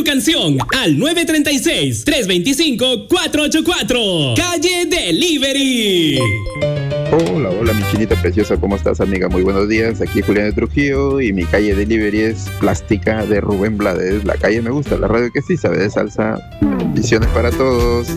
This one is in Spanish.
canción al 936-325-484. Calle Delivery. Hola, mi chinita preciosa, ¿cómo estás, amiga? Muy buenos días, aquí Julián de Trujillo y mi calle Delivery es Plástica de Rubén Blades. La calle me gusta, la radio que sí sabe de salsa. Bendiciones para todos.